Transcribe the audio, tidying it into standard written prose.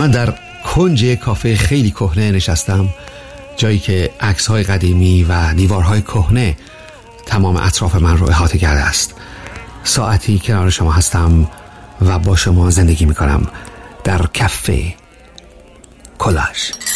من در کنج کافه خیلی کهنه نشستم، جایی که عکس‌های قدیمی و دیوارهای کهنه تمام اطراف من رو احاطه کرده است. ساعتی کنار شما هستم و با شما زندگی میکنم در کافه کولاژ.